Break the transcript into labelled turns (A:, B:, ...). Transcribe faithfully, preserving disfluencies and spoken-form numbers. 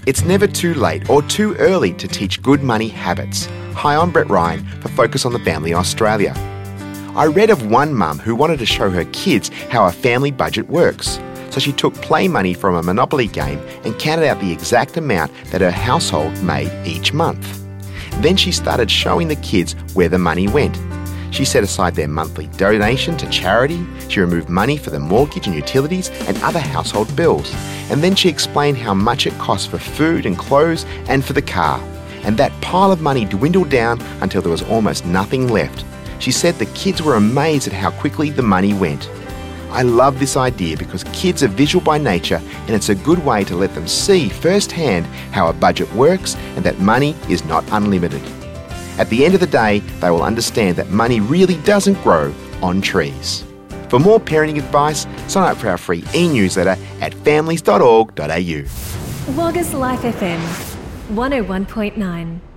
A: It's never too late or too early to teach good money habits. Hi, I'm Brett Ryan for Focus on the Family Australia. I read of one mum who wanted to show her kids how a family budget works. So she took play money from a Monopoly game and counted out the exact amount that her household made each month. Then she started showing the kids where the money went. She set aside their monthly donation to charity, she removed money for the mortgage and utilities and other household bills, and then she explained how much it cost for food and clothes and for the car. And that pile of money dwindled down until there was almost nothing left. She said the kids were amazed at how quickly the money went. I love this idea because kids are visual by nature, and it's a good way to let them see firsthand how a budget works and that money is not unlimited. At the end of the day, they will understand that money really doesn't grow on trees. For more parenting advice, sign up for our free e-newsletter at families dot org dot a u.
B: Waggas Life F M, one oh one point nine.